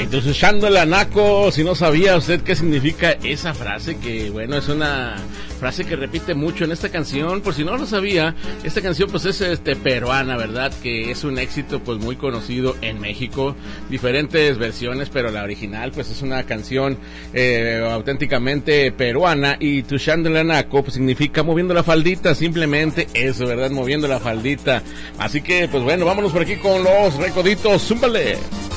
Entusiasmando el anaco, si no sabía usted qué significa esa frase, que bueno, es una frase que repite mucho en esta canción. Por si no lo sabía, esta canción pues es peruana, ¿verdad? Que es un éxito pues muy conocido en México, diferentes versiones, pero la original pues es una canción auténticamente peruana. Y Tushando el anaco pues significa moviendo la faldita, simplemente eso, ¿verdad? Moviendo la faldita. Así que pues bueno, vámonos por aquí con los recoditos, zúmbale.